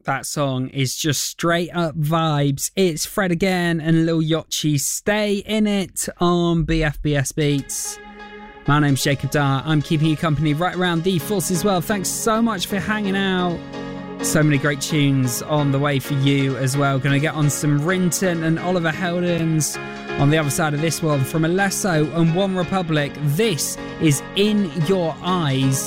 That song is just straight up vibes. It's Fred again and Lil Yachty, Stay In It on BFBS Beats. My name's Jacob Dart. I'm keeping you company right around the Forces World. Thanks so much for hanging out. So many great tunes on the way for you as well. Going to get on some Rinton and Oliver Heldens on the other side of this one from Alesso and One Republic. This is In Your Eyes.